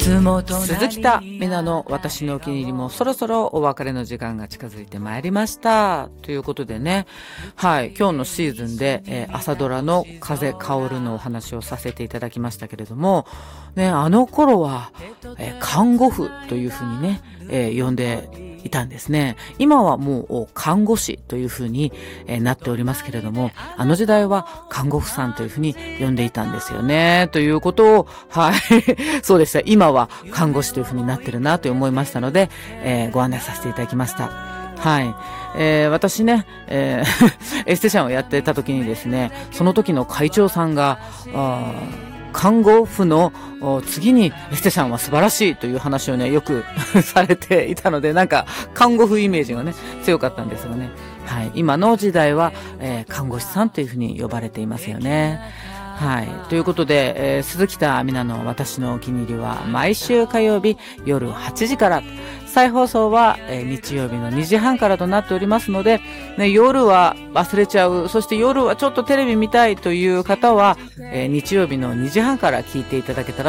鈴木田美奈の私のお気に入りもそろそろお別れの時間が近づいてまいりましたということでね、はい、今日のシーズンで、朝ドラの風薫るのお話をさせていただきましたけれども、ね、あの頃は、看護婦というふうにね、呼んでいたんですね。今はもう看護師というふうになっておりますけれども、あの時代は看護婦さんというふうに呼んでいたんですよね。ということを、はい、そうでした。今は看護師というふうになってるなと思いましたので、ご案内させていただきました。はい。私ね、エステシャンをやってた時にですね、その時の会長さんが、看護婦の次にエステさんは素晴らしいという話をね、よくされていたので、なんか看護婦イメージがね、強かったんですがね。はい。今の時代は、看護師さんというふうに呼ばれていますよね。はい。ということで、鈴木田美奈の私のお気に入りは毎週火曜日夜8時から、再放送は、日曜日の2時半からとなっておりますので、ね、夜は忘れちゃう、そして夜はちょっとテレビ見たいという方は、日曜日の2時半から聞いていただけたら